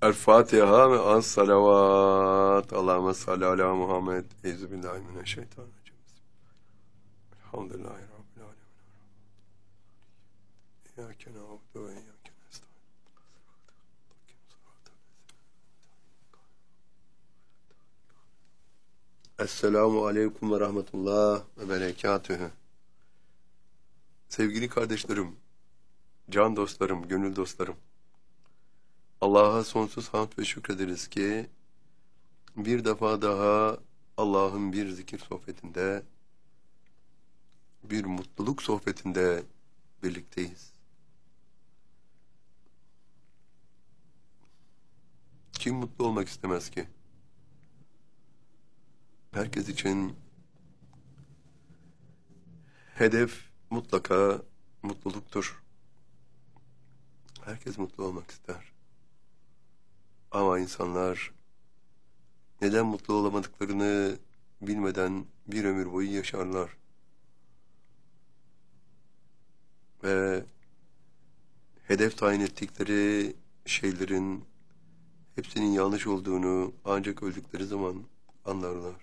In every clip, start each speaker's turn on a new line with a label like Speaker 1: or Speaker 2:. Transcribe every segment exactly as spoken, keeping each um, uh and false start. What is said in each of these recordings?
Speaker 1: El Fatiha ve az salavat. Allahümme salli ala Muhammed. Euzubillahimineşşeytanirracim. Elhamdülillahi Rabbil alemin. İyyâke na'budu ve iyyâke nestaîn. Esselamu aleyküm ve rahmetullah ve berekatühü. Sevgili kardeşlerim, can dostlarım, gönül dostlarım, Allah'a sonsuz hamd ve şükrederiz ki bir defa daha Allah'ın bir zikir sohbetinde, bir mutluluk sohbetinde birlikteyiz. Kim mutlu olmak istemez ki? Herkes için hedef mutlaka mutluluktur. Herkes mutlu olmak ister. Ama insanlar neden mutlu olamadıklarını bilmeden bir ömür boyu yaşarlar. Ve hedef tayin ettikleri şeylerin hepsinin yanlış olduğunu ancak öldükleri zaman anlarlar.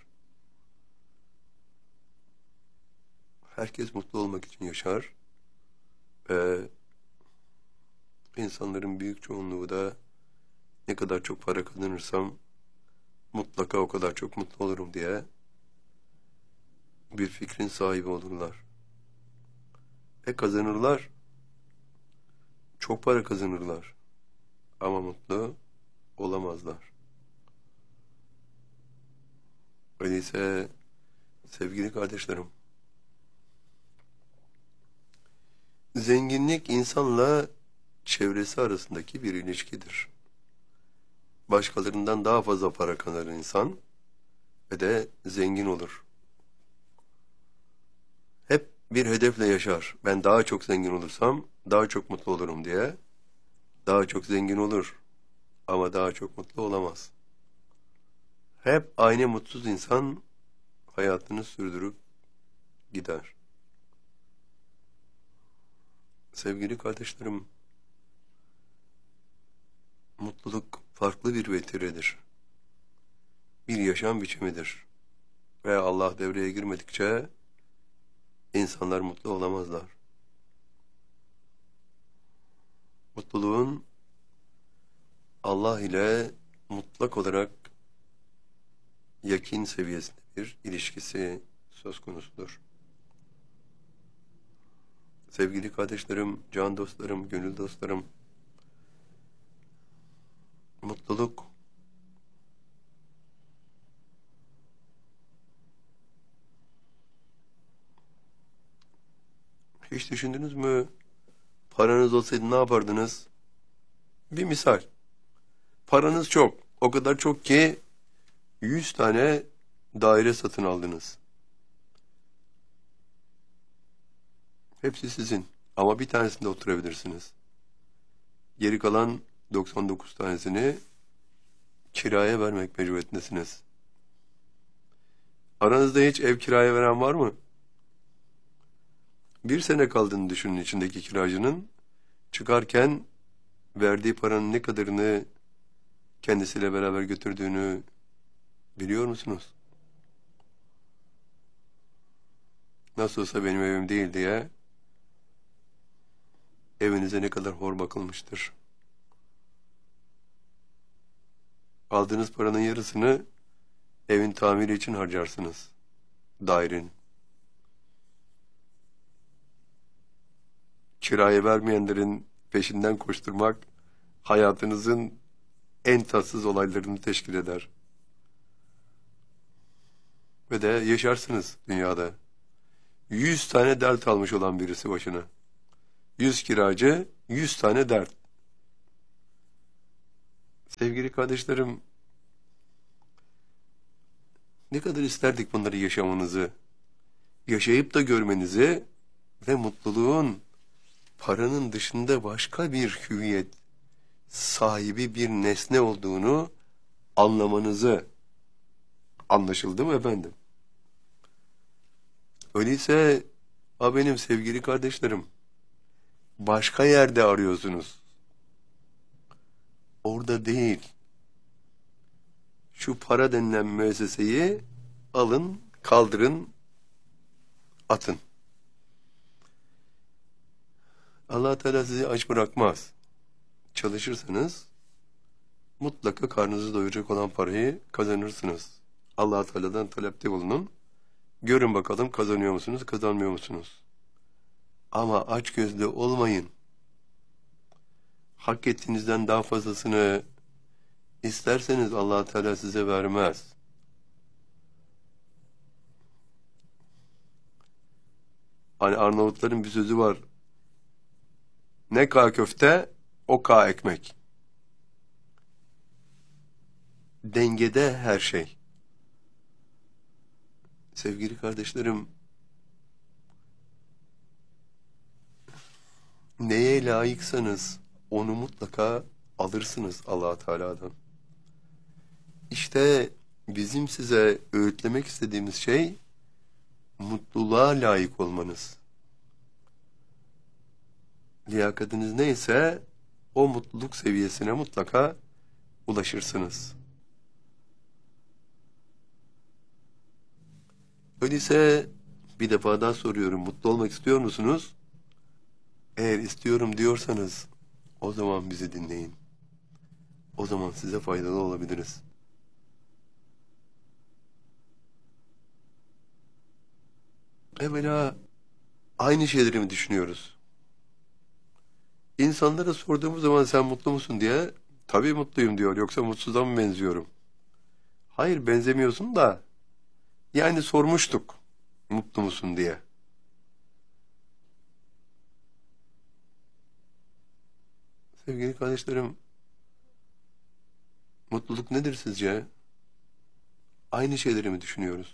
Speaker 1: Herkes mutlu olmak için yaşar ve insanların büyük çoğunluğu da ne kadar çok para kazanırsam mutlaka o kadar çok mutlu olurum diye bir fikrin sahibi olurlar. E kazanırlar, çok para kazanırlar ama mutlu olamazlar. Öyleyse sevgili kardeşlerim, zenginlik insanla çevresi arasındaki bir ilişkidir. Başkalarından daha fazla para kazanır insan ve de zengin olur. Hep bir hedefle yaşar. Ben daha çok zengin olursam daha çok mutlu olurum diye. Daha çok zengin olur ama daha çok mutlu olamaz. Hep aynı mutsuz insan hayatını sürdürüp gider. Sevgili kardeşlerim, mutluluk farklı bir vetiredir. Bir yaşam biçimidir. Ve Allah devreye girmedikçe insanlar mutlu olamazlar. Mutluluğun Allah ile mutlak olarak yakin seviyesinde bir ilişkisi söz konusudur. Sevgili kardeşlerim, can dostlarım, gönül dostlarım, mutluluk hiç düşündünüz mü? Paranız olsaydı ne yapardınız? Bir misal. Paranız çok. O kadar çok ki yüz tane daire satın aldınız. Hepsi sizin. Ama bir tanesinde oturabilirsiniz. Geri kalan doksan dokuz tanesini kiraya vermek mecburiyetindesiniz. Aranızda hiç ev kiraya veren var mı? Bir sene kaldığını düşünün içindeki kiracının. Çıkarken verdiği paranın ne kadarını kendisiyle beraber götürdüğünü biliyor musunuz? Nasıl olsa benim evim değil diye evinize ne kadar hor bakılmıştır. Aldığınız paranın yarısını evin tamiri için harcarsınız. Dairenin. Kiraya vermeyenlerin peşinden koşturmak hayatınızın en tatsız olaylarını teşkil eder. Ve de yaşarsınız dünyada. Yüz tane dert almış olan birisi başına. Yüz kiracı, yüz tane dert. Sevgili kardeşlerim, ne kadar isterdik bunları yaşamanızı, yaşayıp da görmenizi ve mutluluğun paranın dışında başka bir hüviyet sahibi bir nesne olduğunu anlamanızı. Anlaşıldı mı efendim? Öyleyse ha benim sevgili kardeşlerim, başka yerde arıyorsunuz. orada değil. Şu para denilen müesseseyi alın, kaldırın, atın. Allah Teala sizi aç bırakmaz. Çalışırsanız mutlaka karnınızı doyuracak olan parayı kazanırsınız. Allah Teala'dan talepte bulunun. Görün bakalım kazanıyor musunuz, kazanmıyor musunuz? Ama açgözlü olmayın. Hak ettiğinizden daha fazlasını isterseniz Allah Teala size vermez. Hani Arnavutların bir sözü var. Ne ka köfte, o ka ekmek. Dengede her şey. Sevgili kardeşlerim, neye layıksanız onu mutlaka alırsınız Allah Teala'dan. İşte bizim size öğütlemek istediğimiz şey mutluluğa layık olmanız. Liyakatiniz neyse o mutluluk seviyesine mutlaka ulaşırsınız. Öyleyse bir defa daha soruyorum, mutlu olmak istiyor musunuz? Eğer istiyorum diyorsanız o zaman bizi dinleyin. O zaman size faydalı olabiliriz. Evvela aynı şeyleri mi düşünüyoruz? İnsanlara sorduğumuz zaman sen mutlu musun diye, tabii mutluyum diyor, yoksa mutsuza mı benziyorum? Hayır, benzemiyorsun da, yani sormuştuk mutlu musun diye. Sevgili kardeşlerim, mutluluk nedir sizce? Aynı şeyleri mi düşünüyoruz?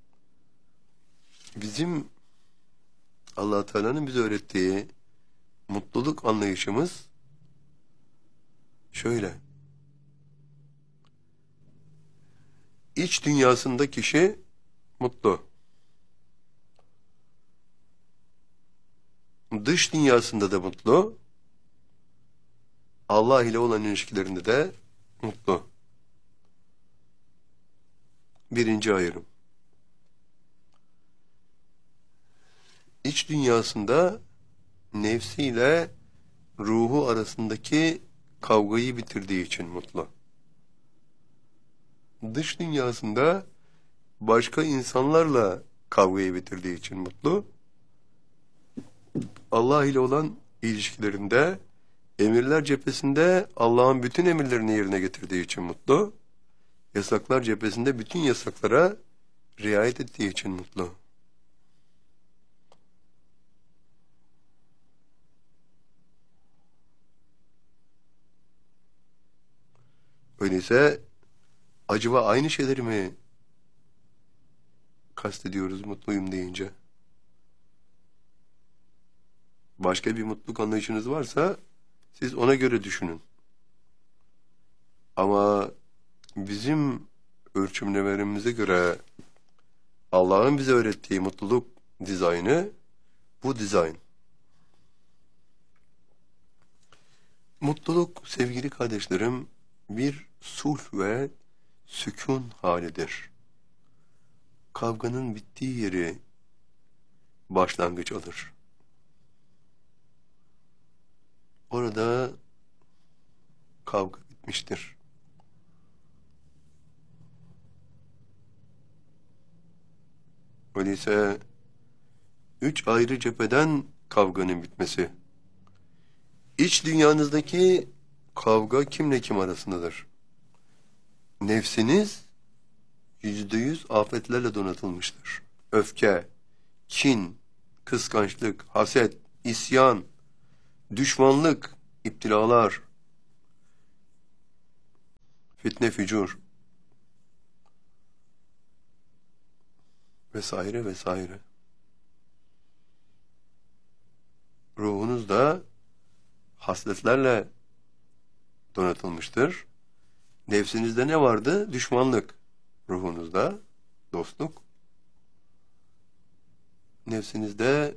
Speaker 1: Bizim Allah Teala'nın bize öğrettiği mutluluk anlayışımız şöyle. İç dünyasında kişi mutlu. Dış dünyasında da mutlu. Allah ile olan ilişkilerinde de mutlu. Birinci ayrım. İç dünyasında nefsiyle ruhu arasındaki kavgayı bitirdiği için mutlu. Dış dünyasında başka insanlarla kavgayı bitirdiği için mutlu. Allah ile olan ilişkilerinde, emirler cephesinde Allah'ın bütün emirlerini yerine getirdiği için mutlu. Yasaklar cephesinde bütün yasaklara riayet ettiği için mutlu. Öyleyse acaba aynı şeyleri mi kastediyoruz mutluyum deyince? Başka bir mutluluk anlayışınız varsa siz ona göre düşünün. Ama bizim ölçümlemelerimize göre Allah'ın bize öğrettiği mutluluk dizaynı bu dizayn. Mutluluk sevgili kardeşlerim bir sulh ve sükun halidir. Kavganın bittiği yeri başlangıç alır. Orada kavga bitmiştir. Öyleyse üç ayrı cepheden kavganın bitmesi. İç dünyanızdaki kavga kimle kim arasındadır? Nefsiniz yüzde yüz afetlerle donatılmıştır. Öfke, kin, kıskançlık, haset, isyan, düşmanlık, iptilalar, fitne, fücur vesaire vesaire. Ruhunuz da hasletlerle donatılmıştır. Nefsinizde ne vardı? Düşmanlık. Ruhunuzda dostluk. Nefsinizde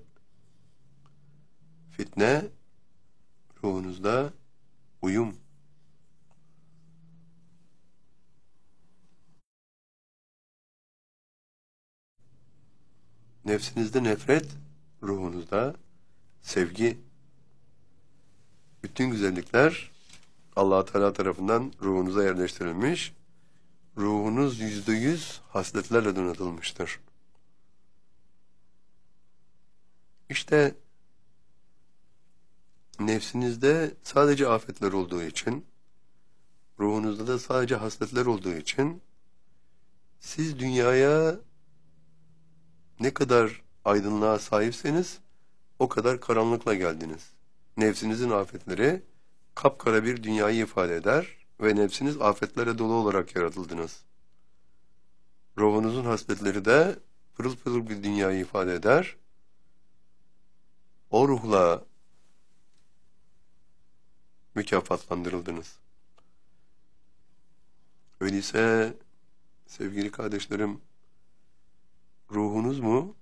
Speaker 1: fitne, ruhunuzda uyum. Nefsinizde nefret, ruhunuzda sevgi. Bütün güzellikler Allah Teala tarafından ruhunuza yerleştirilmiş. Ruhunuz yüzde yüz hasletlerle donatılmıştır. İşte nefsinizde sadece afetler olduğu için, ruhunuzda da sadece hasletler olduğu için, siz dünyaya ne kadar aydınlığa sahipseniz, o kadar karanlıkla geldiniz. Nefsinizin afetleri, kapkara bir dünyayı ifade eder ve nefsiniz afetlere dolu olarak yaratıldınız. Ruhunuzun hasletleri de pırıl pırıl bir dünyayı ifade eder. O ruhla mükafatlandırıldınız. Öyleyse sevgili kardeşlerim, ruhunuz mu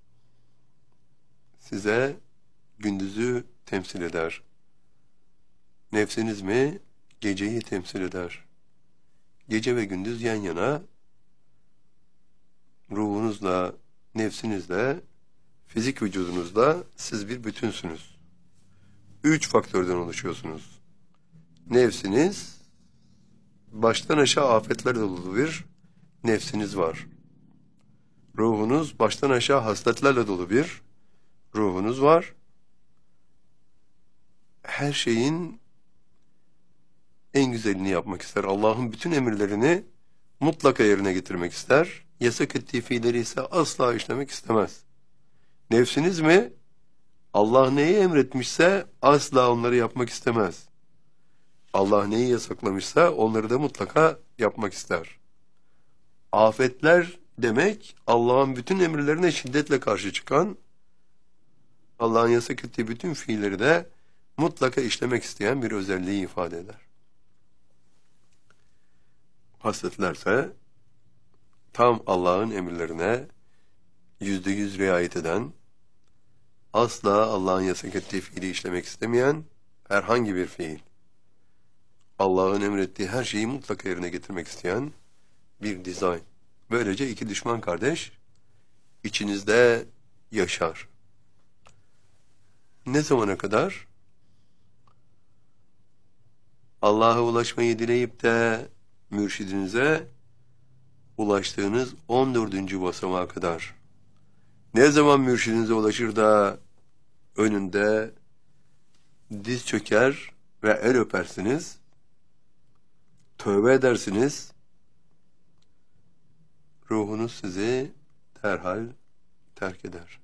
Speaker 1: size gündüzü temsil eder? Nefsiniz mi geceyi temsil eder? Gece ve gündüz yan yana, ruhunuzla, nefsinizle, fizik vücudunuzla siz bir bütünsünüz. Üç faktörden oluşuyorsunuz. Nefsiniz, baştan aşağı afetler dolu bir nefsiniz var. Ruhunuz, baştan aşağı hasletlerle dolu bir ruhunuz var. Her şeyin en güzelini yapmak ister. Allah'ın bütün emirlerini mutlaka yerine getirmek ister. Yasak ettiği fiilleri ise asla işlemek istemez. Nefsiniz mi? Allah neyi emretmişse asla onları yapmak istemez. Allah neyi yasaklamışsa onları da mutlaka yapmak ister. Afetler demek, Allah'ın bütün emirlerine şiddetle karşı çıkan, Allah'ın yasak ettiği bütün fiilleri de mutlaka işlemek isteyen bir özelliği ifade eder. Hasletlerse, tam Allah'ın emirlerine yüzde yüz riayet eden, asla Allah'ın yasak ettiği fiili işlemek istemeyen herhangi bir fiil, Allah'ın emrettiği her şeyi mutlaka yerine getirmek isteyen bir dizayn. Böylece iki düşman kardeş içinizde yaşar. Ne zamana kadar? Allah'a ulaşmayı dileyip de mürşidinize ulaştığınız on dördüncü basamağa kadar. Ne zaman mürşidinize ulaşır da önünde diz çöker ve el öpersiniz, tövbe edersiniz, ruhunuz sizi derhal terk eder.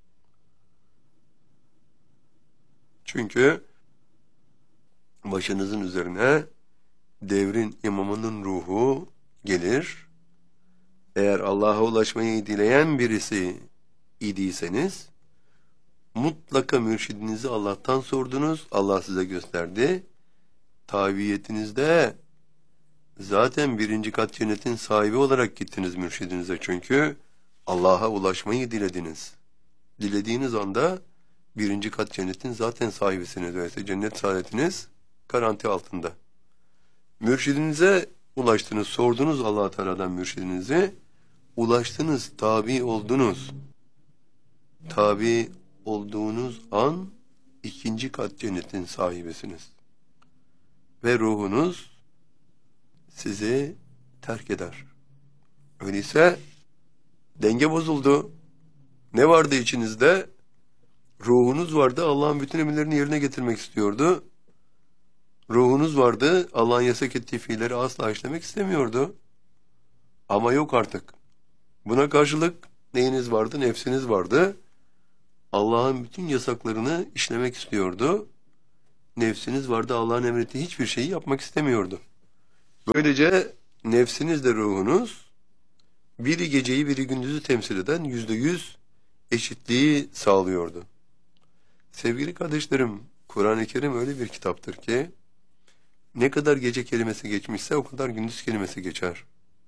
Speaker 1: Çünkü başınızın üzerine devrin imamının ruhu gelir. Eğer Allah'a ulaşmayı dileyen birisi idiyseniz, mutlaka mürşidinizi Allah'tan sordunuz, Allah size gösterdi. Tabiyetinizde zaten birinci kat cennetin sahibi olarak gittiniz mürşidinize, çünkü Allah'a ulaşmayı dilediniz. Dilediğiniz anda birinci kat cennetin zaten sahibisiniz. Öyleyse cennet saadetiniz garanti altında. Mürşidinize ulaştınız, sordunuz Allah-u Teala'dan mürşidinizi, ulaştınız, tabi oldunuz. Tabi olduğunuz an ikinci kat cennetin sahibisiniz. Ve ruhunuz sizi terk eder. Öyleyse denge bozuldu. Ne vardı içinizde? Ruhunuz vardı, Allah'ın bütün emirlerini yerine getirmek istiyordu. Ruhunuz vardı, Allah'ın yasak ettiği fiilleri asla işlemek istemiyordu. Ama yok artık. Buna karşılık neyiniz vardı? Nefsiniz vardı. Allah'ın bütün yasaklarını işlemek istiyordu. Nefsiniz vardı, Allah'ın emrettiği hiçbir şeyi yapmak istemiyordu. Böylece nefsinizle ruhunuz, biri geceyi biri gündüzü temsil eden yüzde yüz eşitliği sağlıyordu. Sevgili kardeşlerim, Kur'an-ı Kerim öyle bir kitaptır ki, ne kadar gece kelimesi geçmişse o kadar gündüz kelimesi geçer.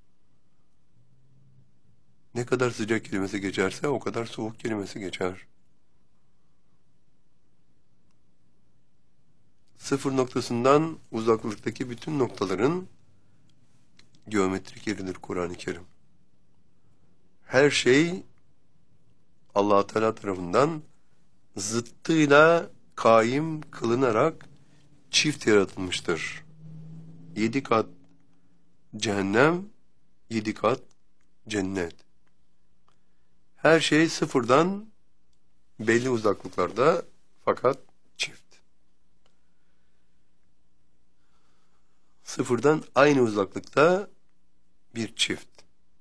Speaker 1: Ne kadar sıcak kelimesi geçerse o kadar soğuk kelimesi geçer. Sıfır noktasından uzaklıktaki bütün noktaların geometrik yeridir Kur'an-ı Kerim. Her şey Allah Teala tarafından zıttıyla kaim kılınarak çift yaratılmıştır. Yedi kat cehennem, yedi kat cennet. Her şey sıfırdan belli uzaklıklarda fakat çift. Sıfırdan aynı uzaklıkta bir çift.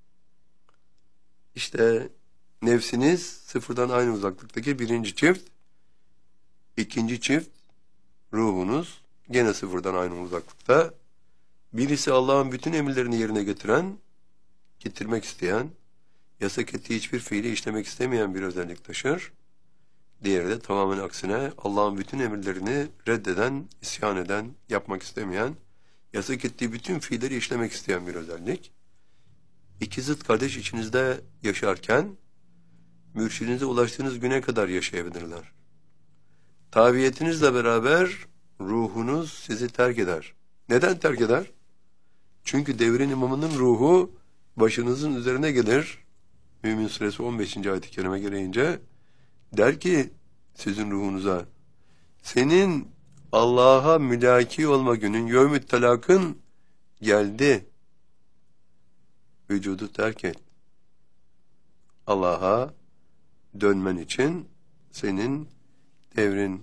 Speaker 1: İşte nefsiniz sıfırdan aynı uzaklıktaki birinci çift. İkinci çift ruhunuz gene sıfırdan aynı uzaklıkta. Birisi Allah'ın bütün emirlerini yerine getiren, getirmek isteyen, yasak ettiği hiçbir fiili işlemek istemeyen bir özellik taşır. Diğeri de tamamen aksine Allah'ın bütün emirlerini reddeden, isyan eden, yapmak istemeyen, yasak ettiği bütün fiilleri işlemek isteyen bir özellik. İki zıt kardeş içinizde yaşarken, mürşidinize ulaştığınız güne kadar yaşayabilirler. Tabiyetinizle beraber ruhunuz sizi terk eder. Neden terk eder? Çünkü devrin imamının ruhu başınızın üzerine gelir. Mümin Suresi on beşinci ayet-i kerime gereğince der ki sizin ruhunuza, senin Allah'a mülaki olma günün, yevmü telakın geldi. Vücudu terk et. Allah'a dönmen için senin devrin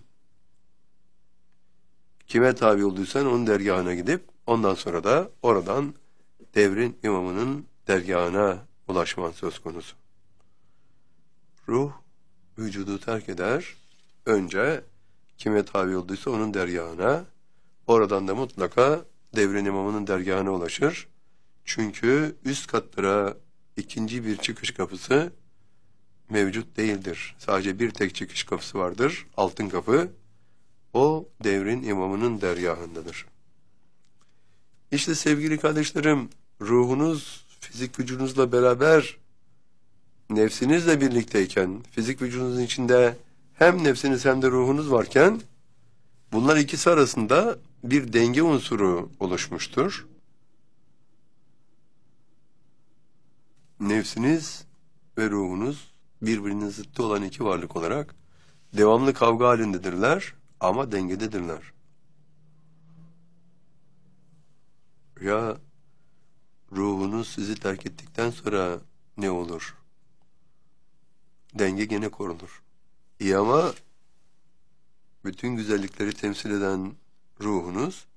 Speaker 1: kime tabi olduysan onun dergahına gidip ondan sonra da oradan devrin imamının dergahına ulaşman söz konusu. Ruh vücudu terk eder. Önce kime tabi olduysa onun dergahına, oradan da mutlaka devrin imamının dergahına ulaşır. Çünkü üst katlara ikinci bir çıkış kapısı mevcut değildir. Sadece bir tek çıkış kapısı vardır. Altın kapı. O devrin imamının dergahındadır. İşte sevgili kardeşlerim, ruhunuz fizik vücudunuzla beraber nefsinizle birlikteyken, fizik vücudunuzun içinde hem nefsiniz hem de ruhunuz varken, bunlar ikisi arasında bir denge unsuru oluşmuştur. Nefsiniz ve ruhunuz birbirinin zıttı olan iki varlık olarak devamlı kavga halindedirler ama dengededirler. Ya ruhunuz sizi terk ettikten sonra ne olur? Denge gene korunur. İyi ama bütün güzellikleri temsil eden ruhunuz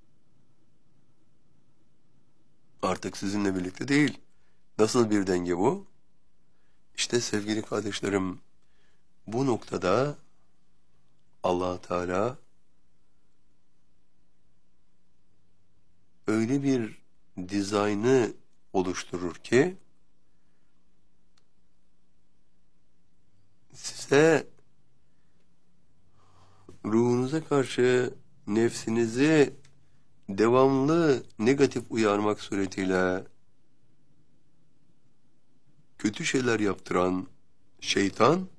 Speaker 1: artık sizinle birlikte değil. Nasıl bir denge bu? İşte sevgili kardeşlerim, bu noktada Allah Teala öyle bir dizaynı oluşturur ki size ruhunuza karşı nefsinizi devamlı negatif uyarmak suretiyle kötü şeyler yaptıran şeytan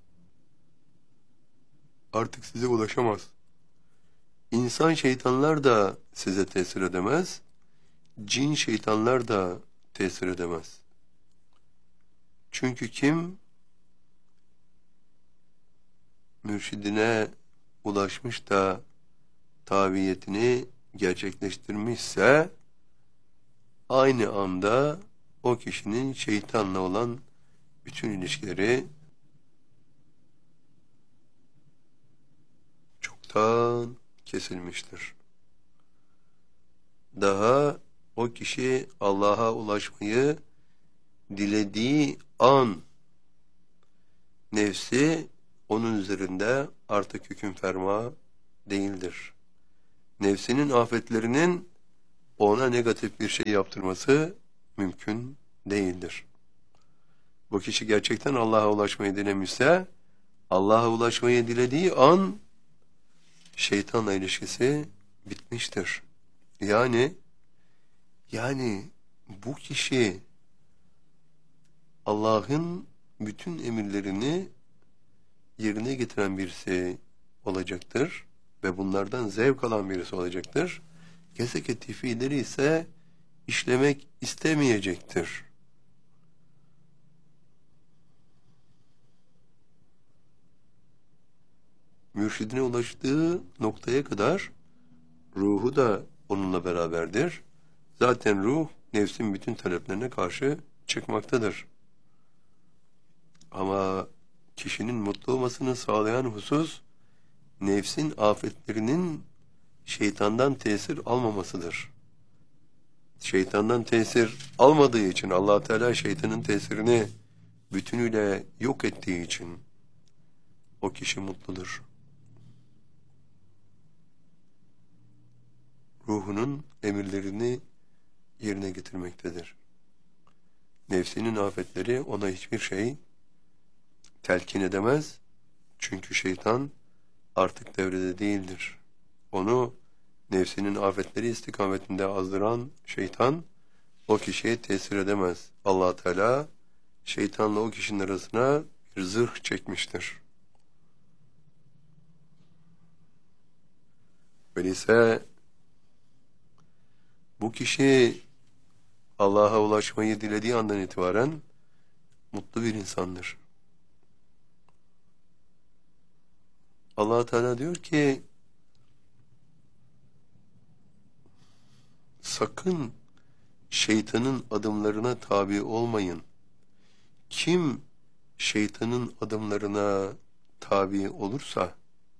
Speaker 1: artık size ulaşamaz. İnsan şeytanlar da size tesir edemez, cin şeytanlar da tesir edemez. Çünkü kim mürşidine ulaşmış da tabiyetini gerçekleştirmişse aynı anda o kişinin şeytanla olan bütün ilişkileri çoktan kesilmiştir. Daha o kişi Allah'a ulaşmayı dilediği an nefsi onun üzerinde artık hüküm ferma değildir. Nefsinin afetlerinin ona negatif bir şey yaptırması mümkün değildir. Bu kişi gerçekten Allah'a ulaşmayı dilemişse, Allah'a ulaşmayı dilediği an şeytanla ilişkisi bitmiştir. Yani yani bu kişi Allah'ın bütün emirlerini yerine getiren birisi olacaktır ve bunlardan zevk alan birisi olacaktır. Yasak ettiği fiilleri ise işlemek istemeyecektir. mürşidine ulaştığı noktaya kadar ruhu da onunla beraberdir. Zaten ruh nefsin bütün taleplerine karşı çıkmaktadır. Ama kişinin mutlu olmasını sağlayan husus, nefsin afetlerinin şeytandan tesir almamasıdır. Şeytandan tesir almadığı için, Allah Teala şeytanın tesirini bütünüyle yok ettiği için o kişi mutludur. Ruhunun emirlerini yerine getirmektedir. Nefsinin afetleri ona hiçbir şey telkin edemez. Çünkü şeytan artık devrede değildir. Onu nefsinin afetleri istikametinde azdıran şeytan o kişiye tesir edemez. Allah Teala şeytanla o kişinin arasına bir zırh çekmiştir. Öyleyse bu kişi Allah'a ulaşmayı dilediği andan itibaren mutlu bir insandır. Allah Teala diyor ki, sakın şeytanın adımlarına tabi olmayın. Kim şeytanın adımlarına tabi olursa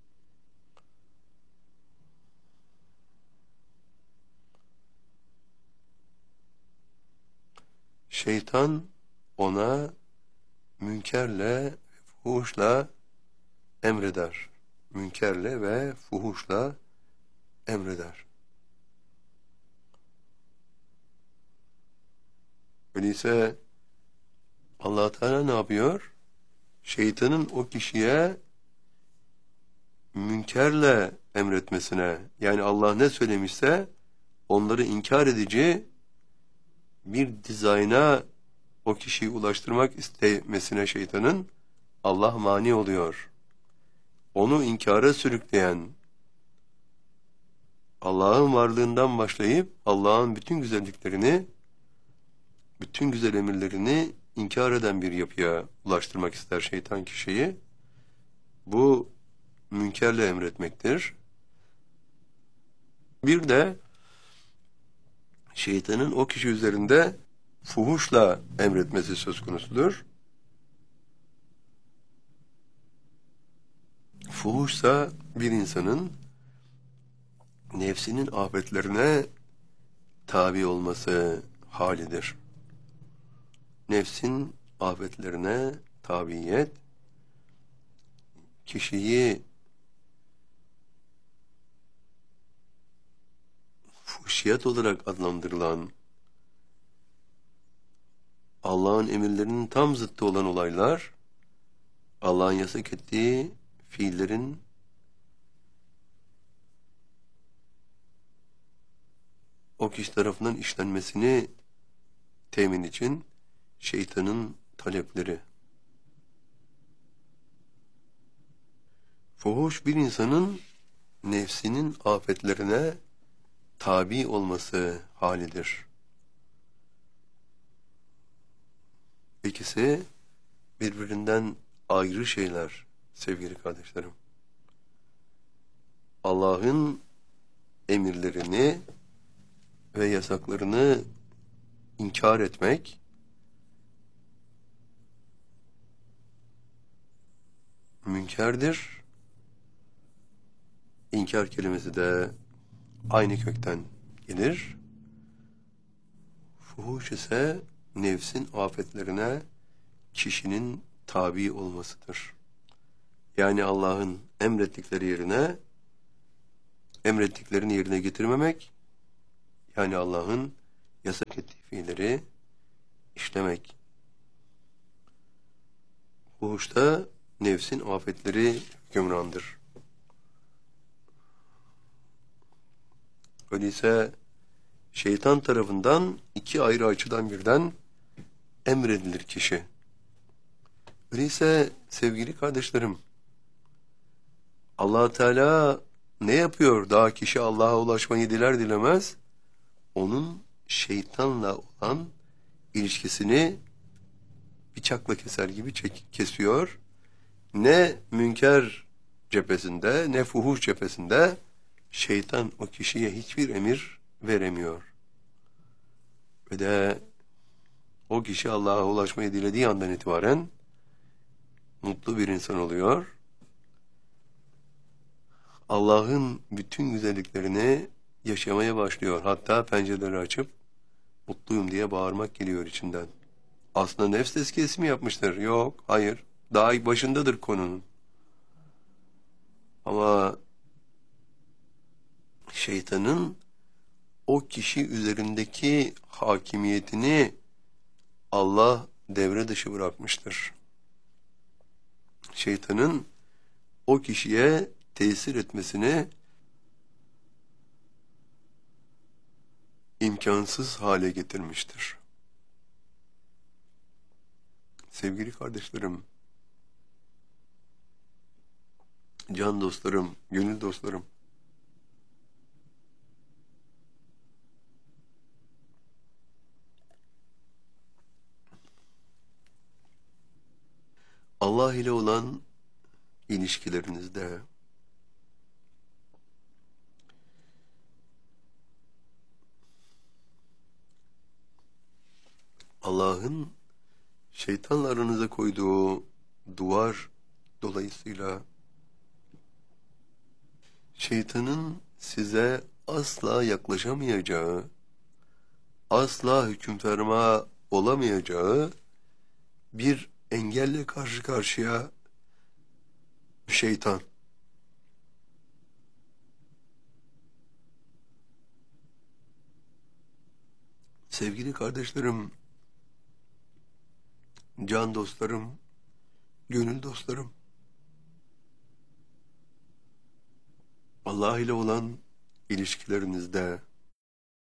Speaker 1: şeytan ona münkerle, fuhuşla emreder. Münkerle ve fuhuşla emreder. Öyleyse Allah Teala ne yapıyor? Şeytanın o kişiye münkerle emretmesine, yani Allah ne söylemişse onları inkar edici bir dizayna o kişiyi ulaştırmak istemesine şeytanın Allah mani oluyor. Onu inkara sürükleyen, Allah'ın varlığından başlayıp Allah'ın bütün güzelliklerini, bütün güzel emirlerini inkar eden bir yapıya ulaştırmak ister şeytan kişiyi. Bu münkerle emretmektir. Bir de şeytanın o kişi üzerinde fuhuşla emretmesi söz konusudur. Fuhuşsa bir insanın nefsinin afetlerine tabi olması halidir. Nefsin afetlerine tabiyet, kişiyi fuhşiyat olarak adlandırılan, Allah'ın emirlerinin tam zıttı olan olaylar, Allah'ın yasak ettiği fiillerin o kişi tarafından işlenmesini temin için şeytanın talepleri. Fuhuş bir insanın nefsinin afetlerine tabi olması halidir. İkisi birbirinden ayrı şeyler sevgili kardeşlerim. Allah'ın emirlerini ve yasaklarını inkar etmek, münkerdir. İnkar kelimesi de aynı kökten gelir. Fuhuş ise nefsin afetlerine kişinin tabi olmasıdır. Yani Allah'ın emrettikleri yerine emrettiklerini yerine getirmemek, yani Allah'ın yasak ettiği fiilleri işlemek. Fuhuşta nefsin afetleri hükümrandır. Öyleyse şeytan tarafından iki ayrı açıdan birden emredilir kişi. Öyleyse sevgili kardeşlerim, Allah Teala ne yapıyor? Daha kişi Allah'a ulaşmayı diler dilemez, onun şeytanla olan ilişkisini bıçakla keser gibi çek, kesiyor. Ne münker cephesinde ne fuhuş cephesinde şeytan o kişiye hiçbir emir veremiyor. Ve de o kişi Allah'a ulaşmayı dilediği andan itibaren mutlu bir insan oluyor. Allah'ın bütün güzelliklerini yaşamaya başlıyor. Hatta pencereleri açıp mutluyum diye bağırmak geliyor içinden. Aslında nefs tezkiyesi mi yapmıştır? Yok, hayır. Daha başındadır konunun. Ama şeytanın o kişi üzerindeki hakimiyetini Allah devre dışı bırakmıştır. Şeytanın o kişiye tesir etmesini imkansız hale getirmiştir. Sevgili kardeşlerim, can dostlarım, gönül dostlarım, Allah ile olan ilişkilerinizde Allah'ın şeytanla aranıza koyduğu duvar dolayısıyla şeytanın size asla yaklaşamayacağı, asla hüküm ferma olamayacağı bir engelle karşı karşıya şeytan. Sevgili kardeşlerim, can dostlarım, gönül dostlarım, Allah ile olan ilişkilerinizde